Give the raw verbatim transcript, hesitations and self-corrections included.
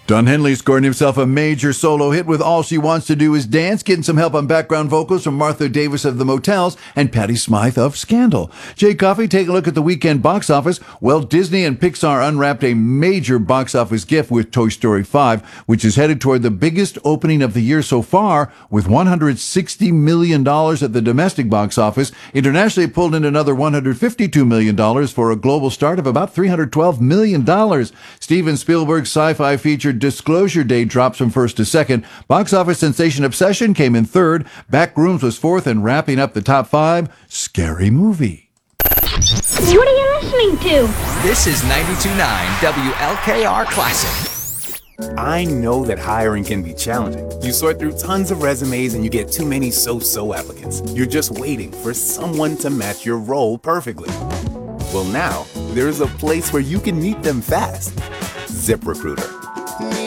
Don Henley scored himself a major solo hit with All She Wants to Do Is Dance, getting some help on background vocals from Martha Davis of The Motels and Patti Smythe of Scandal. Jay Coffey, take a look at the weekend box office. Well, Disney and Pixar unwrapped a major box office gift with Toy Story five, which is headed toward the biggest opening of the year so far, with one hundred sixty million dollars at the domestic box office. Internationally, it pulled in another one hundred fifty-two million dollars for a global start of about three hundred twelve million dollars. Steven Spielberg's sci-fi feature Disclosure Day drops from first to second. Box office sensation Obsession came in third. Backrooms was fourth, and wrapping up the top five, Scary Movie. What are you listening to? This is ninety-two point nine W L K R Classic. I know that hiring can be challenging. You sort through tons of resumes and you get too many so-so applicants. You're just waiting for someone to match your role perfectly. Well, now, there's a place where you can meet them fast. ZipRecruiter.